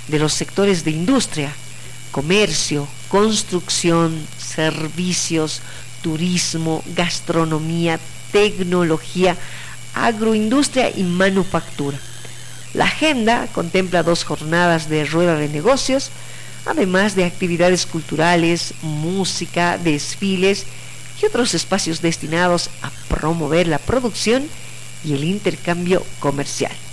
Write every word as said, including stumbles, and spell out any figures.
de los sectores de industria, comercio, construcción, servicios, turismo, gastronomía, tecnología, agroindustria y manufactura. La agenda contempla dos jornadas de rueda de negocios, además de actividades culturales, música, desfiles y otros espacios destinados a promover la producción y el intercambio comercial.